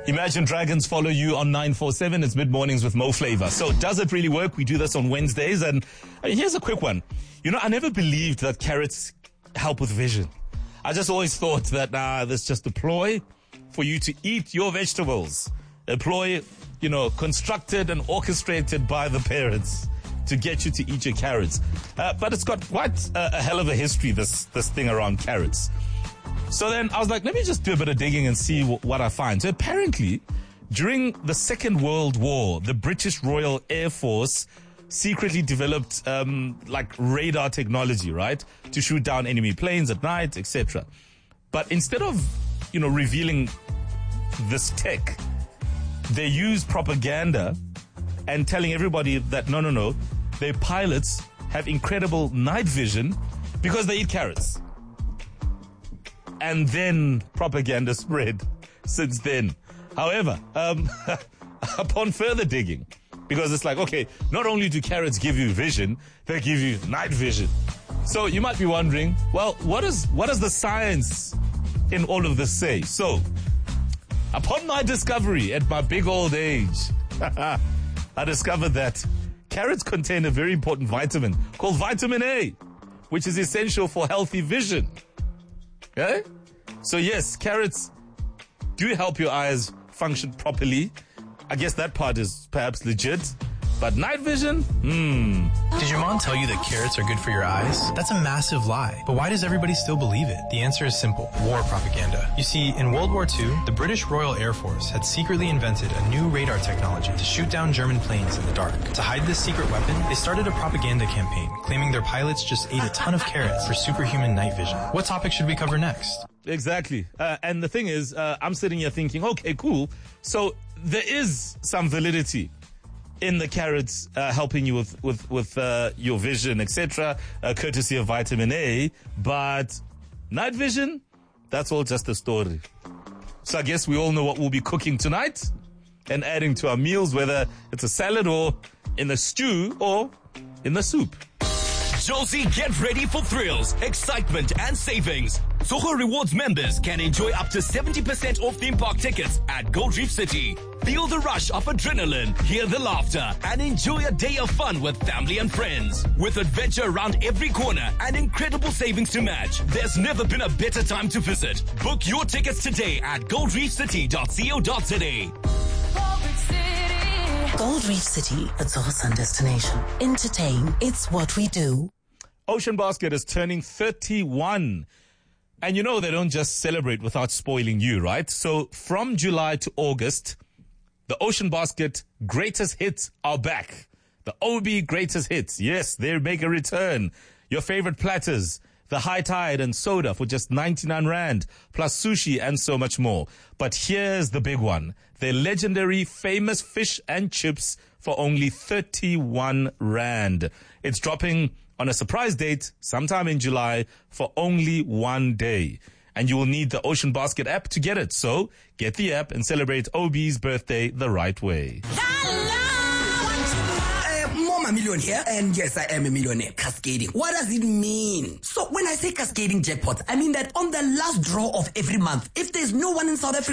Imagine Dragons follow you on 947. It's mid-mornings with Mo Flavor. So does it really work? We do this on Wednesdays. And here's a quick one. I never believed that carrots help with vision. I just always thought that, that's just a ploy for you to eat your vegetables. A ploy, constructed and orchestrated by the parents to get you to eat your carrots. But it's got quite a hell of a history, this thing around carrots. So then I was like, let me just do a bit of digging and see what I find. So apparently, during the Second World War, the British Royal Air Force secretly developed radar technology, right, to shoot down enemy planes at night, etc. But instead of, revealing this tech, they used propaganda and telling everybody that no, their pilots have incredible night vision because they eat carrots. And then propaganda spread since then. However, upon further digging, because it's like, okay, not only do carrots give you vision, they give you night vision. So you might be wondering, well, what does the science in all of this say? So, upon my discovery at my big old age, I discovered that carrots contain a very important vitamin called vitamin A, which is essential for healthy vision. Okay? So yes, carrots do help your eyes function properly. I guess that part is perhaps legit. But night vision? Did your mom tell you that carrots are good for your eyes? That's a massive lie. But why does everybody still believe it? The answer is simple. War propaganda. You see, in World War II, the British Royal Air Force had secretly invented a new radar technology to shoot down German planes in the dark. To hide this secret weapon, they started a propaganda campaign claiming their pilots just ate a ton of carrots for superhuman night vision. What topic should we cover next? Exactly. And the thing is, I'm sitting here thinking, okay, cool. So there is some validity in the carrots helping you with your vision, etc., courtesy of vitamin A. But night vision, that's all just a story. So I guess we all know what we'll be cooking tonight and adding to our meals, whether it's a salad or in the stew or in the soup. Josie, get ready for thrills, excitement, and savings. Soho Rewards members can enjoy up to 70% off theme park tickets at Gold Reef City. Feel the rush of adrenaline, hear the laughter, and enjoy a day of fun with family and friends. With adventure around every corner and incredible savings to match, there's never been a better time to visit. Book your tickets today at goldreefcity.co.za. Gold Reef City, it's our sun destination. Entertain, it's what we do. Ocean Basket is turning 31. And they don't just celebrate without spoiling you, right? So from July to August, the Ocean Basket greatest hits are back. The OB greatest hits. Yes, they make a return. Your favorite platters, the high tide and soda for just 99 Rand, plus sushi and so much more. But here's the big one. Their legendary famous fish and chips for only 31 Rand. It's dropping on a surprise date sometime in July for only 1 day. And you will need the Ocean Basket app to get it. So get the app and celebrate OB's birthday the right way. I'm a millionaire, and yes, I am a millionaire. Cascading. What does it mean? So when I say cascading jackpots, I mean that on the last draw of every month, if there's no one in South Africa